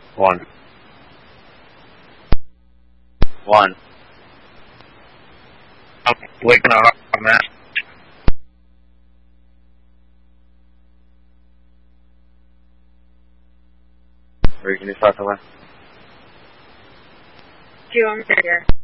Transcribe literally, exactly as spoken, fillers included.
One. One. I'm waking up on that. Where can you start the way? Two, I'm here.